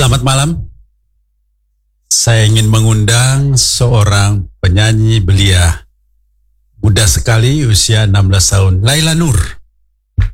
Selamat malam. Saya ingin mengundang seorang penyanyi belia. Muda sekali, usia 16 tahun. Laila Nur.